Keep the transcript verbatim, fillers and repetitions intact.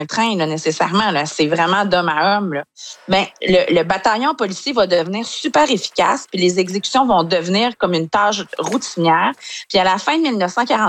train, là, nécessairement. Là. C'est vraiment d'homme à homme. Là. Ben, le, le bataillon policier va devenir super efficace, puis les exécutions vont devenir comme une tâche routinière. Puis à la fin de mille neuf cent quarante